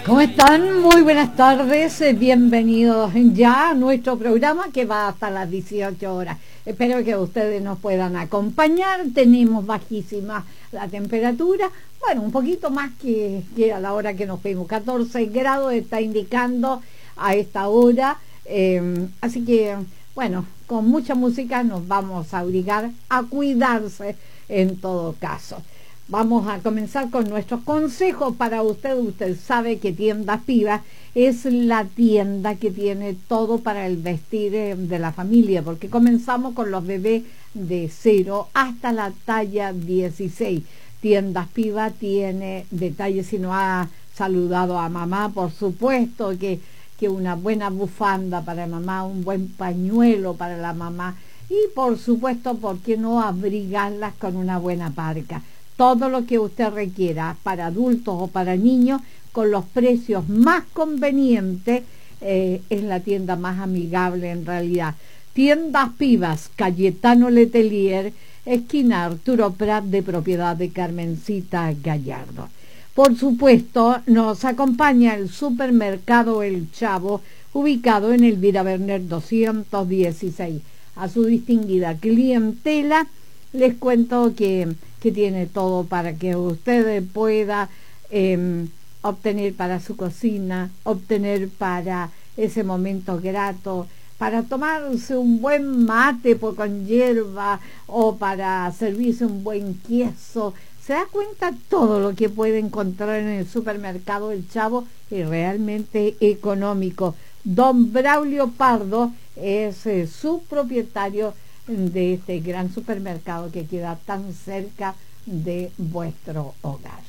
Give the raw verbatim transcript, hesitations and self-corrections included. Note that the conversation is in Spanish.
¿Cómo están? Muy buenas tardes, eh, bienvenidos ya a nuestro programa que va hasta las dieciocho horas. Espero que ustedes nos puedan acompañar. Tenemos bajísima la temperatura, bueno, un poquito más que, que a la hora que nos fuimos, catorce grados está indicando a esta hora, eh, así que bueno, con mucha música nos vamos a obligar a cuidarse en todo caso. Vamos a comenzar con nuestros consejos para usted. Usted sabe que Tiendas Pivas es la tienda que tiene todo para el vestir de la familia, porque comenzamos con los bebés de cero hasta la talla dieciséis. Tiendas Pivas tiene detalles, si no ha saludado a mamá, por supuesto que, que una buena bufanda para mamá, un buen pañuelo para la mamá y por supuesto, ¿por qué no abrigarlas con una buena parca? Todo lo que usted requiera para adultos o para niños con los precios más convenientes, eh, es la tienda más amigable en realidad. Tiendas Pivas, Cayetano Letelier, esquina Arturo Prat, de propiedad de Carmencita Gallardo. Por supuesto, nos acompaña el supermercado El Chavo, ubicado en Elvira Berner doscientos dieciséis. A su distinguida clientela les cuento que, que tiene todo para que usted pueda eh, obtener para su cocina, obtener para ese momento grato, para tomarse un buen mate por, con hierba o para servirse un buen queso. Se da cuenta todo lo que puede encontrar en el supermercado El Chavo es realmente económico. Don Braulio Pardo es eh, su propietario de este gran supermercado que queda tan cerca de vuestro hogar.